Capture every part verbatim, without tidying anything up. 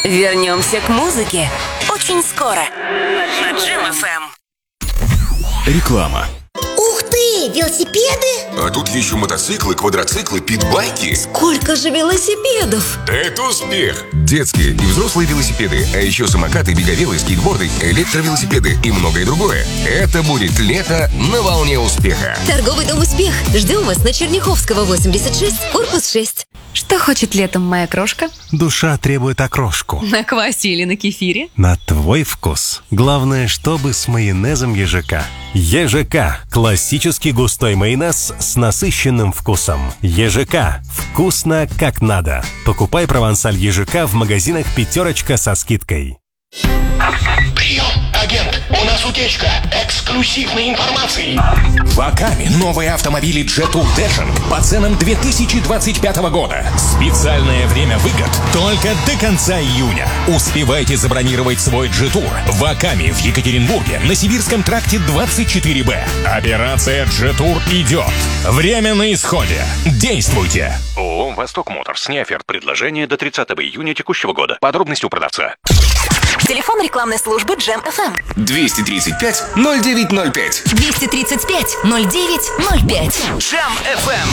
Вернемся к музыке очень скоро на Джем эф эм. Реклама. Ух ты, велосипеды? А тут еще мотоциклы, квадроциклы, питбайки. Сколько же велосипедов? Это успех! Детские и взрослые велосипеды, а еще самокаты, беговелы, скейтборды, электровелосипеды и многое другое. Это будет лето на волне успеха. Торговый дом «Успех». Ждем вас на Черняховского, восемьдесят шесть, корпус шесть. Что хочет летом моя крошка? Душа требует окрошку. На квасе или на кефире? На твой вкус. Главное, чтобы с майонезом ежека. ежека – классический густой майонез с насыщенным вкусом. ежека – вкусно как надо. Покупай провансаль ежека в магазинах «Пятерочка» со скидкой. Прием, агент, у нас утечка эксклюзивной информации. В Акаме новые автомобили Jetour Dashing по ценам две тысячи двадцать пятого года. Специальное время выгод только до конца июня. Успевайте забронировать свой Jetour в Акаме в Екатеринбурге на Сибирском тракте двадцать четыре бэ. Операция Jetour идет. Время на исходе. Действуйте. ООО «Восток Моторс». Не оферт предложения до тридцатого июня текущего года. Подробности у продавца. Телефон рекламной службы Джем эф эм. двести тридцать пять ноль девять ноль пять. двести тридцать пять ноль девять ноль пять. Джем эф эм.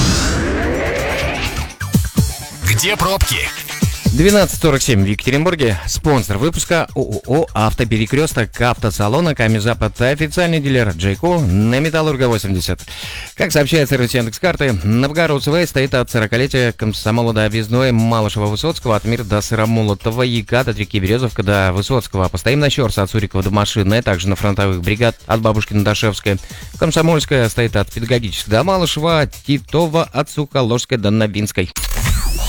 Где пробки? двенадцать сорок семь в Екатеринбурге. Спонсор выпуска ООО «Автоперекресток», автосалона «Камень-Запад», официальный дилер Джейко на Металлурга восемьдесят. Как сообщает сервис Яндекс.Карты, Новгород-СВ стоит от сорокалетия комсомола до Объездной, Малышева-Высоцкого, от Мир до Сыромолотова, ЯК от реки Березовка до Высоцкого. Постоим на Щорса от Сурикова до Машины, также на фронтовых бригад от Бабушкина до Шевской. Комсомольская стоит от Педагогической до Малышева, Титова от Сухоложской до Новинской.